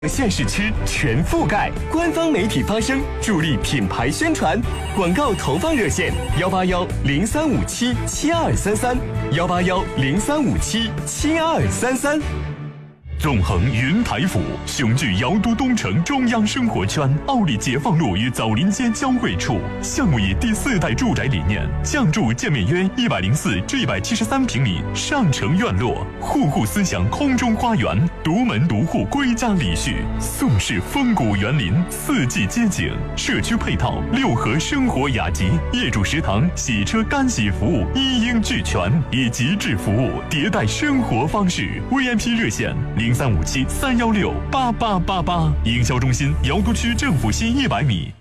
县市区全覆盖，官方媒体发声，助力品牌宣传。广告投放热线：18103577233，18103577233。纵横云台府，雄踞瑶都东城中央生活圈，奥利解放路与枣林街交汇处。项目以第4代住宅理念，降筑建面约104至173平米上城院落，户户思想空中花园，独门独户归家礼序，宋式风谷园林，4季街景，社区配套6合生活雅集，业主食堂、洗车干洗服务一应俱全，以极致服务迭代生活方式。VIP 热线035731688888，营销中心瑶都区政府西100米。